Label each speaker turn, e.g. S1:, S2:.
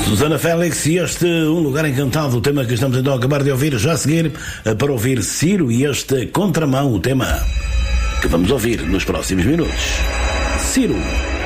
S1: Susana Félix e este Um Lugar Encantado, o tema que estamos então a acabar de ouvir, já a seguir para ouvir Ciro e este Contramão, o tema que vamos ouvir nos próximos minutos. Ciro.